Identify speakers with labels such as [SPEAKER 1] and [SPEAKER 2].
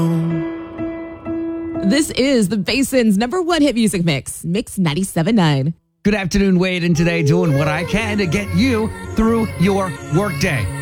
[SPEAKER 1] This is the Basin's #1 hit music mix, Mix 97.9.
[SPEAKER 2] Good afternoon, Wade, and today doing what I can to get you through your workday.